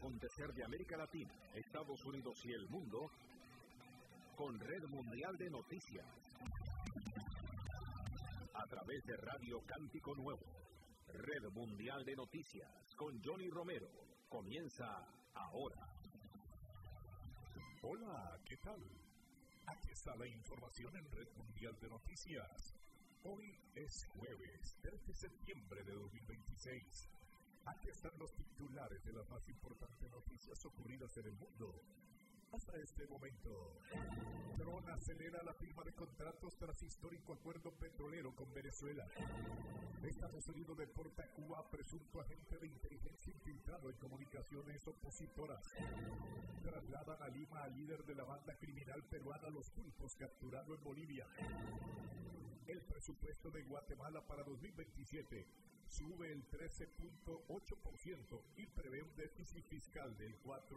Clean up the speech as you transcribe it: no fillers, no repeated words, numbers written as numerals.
acontecer de América Latina, Estados Unidos y el mundo con Red Mundial de Noticias. A través de Radio Cántico Nuevo, Red Mundial de Noticias con Johnny Romero. Comienza ahora. Hola, ¿qué tal? Aquí está la información en Red Mundial de Noticias. Hoy es jueves, 3 de septiembre de 2026. Aquí están los titulares de las más importantes noticias ocurridas en el mundo. Hasta este momento, Trump acelera la firma de contratos tras histórico acuerdo petrolero con Venezuela. Estados Unidos deporta a Cuba presunto agente de inteligencia infiltrado en comunicaciones opositoras. Trasladan a Lima al líder de la banda criminal peruana Los Pulpos, capturado en Bolivia. El presupuesto de Guatemala para 2027 sube el 13.8% y prevé un déficit fiscal del 4.9%.